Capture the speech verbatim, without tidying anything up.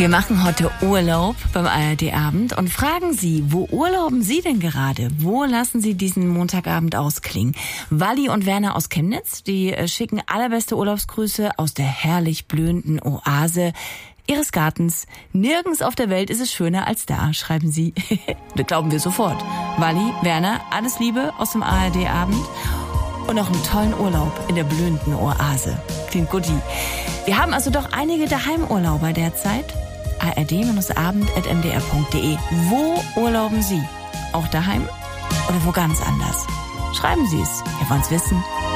Wir machen heute Urlaub beim A R D-Abend und fragen Sie, wo urlauben Sie denn gerade? Wo lassen Sie diesen Montagabend ausklingen? Walli und Werner aus Chemnitz, die schicken allerbeste Urlaubsgrüße aus der herrlich blühenden Oase Ihres Gartens. Nirgends auf der Welt ist es schöner als da, schreiben Sie. Das glauben wir sofort. Walli, Werner, alles Liebe aus dem A R D-Abend. Und noch einen tollen Urlaub in der blühenden Oase. Klingt guti. Wir haben also doch einige Daheimurlauber derzeit. A R D-abend at m d r punkt d e. Wo urlauben Sie? Auch daheim oder wo ganz anders? Schreiben Sie es. Wir wollen's wissen.